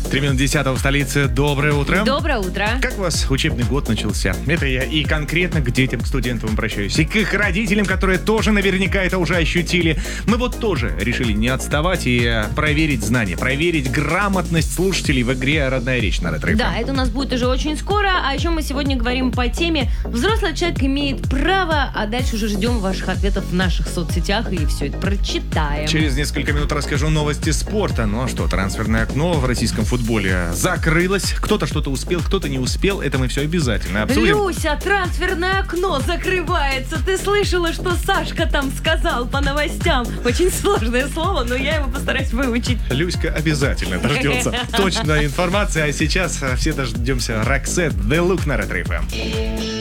3 минуты 10 в столице. Доброе утро. Доброе утро. Как у вас учебный год начался? Это я и конкретно к детям, к студентам обращаюсь. И к их родителям, которые тоже наверняка это уже ощутили. Мы вот тоже решили не отставать и проверить знания, проверить грамотность слушателей в игре «Родная речь» на Ретро FM. Да, это у нас будет уже очень скоро. А еще мы сегодня говорим по теме «Взрослый человек имеет право», а дальше уже ждем ваших ответов в наших соцсетях и все это прочитаем. Через несколько минут расскажу новости спорта. Ну а что, трансферное окно в российском футболе закрылось. Кто-то что-то успел, кто-то не успел. Это мы все обязательно обсудим. Люся, трансферное окно закрывается. Ты слышала, что Сашка там сказал по новостям? Очень сложное слово, но я его постараюсь выучить. Люська обязательно дождется точной информации. А сейчас все дождемся Roxette The Look на Ретро FM.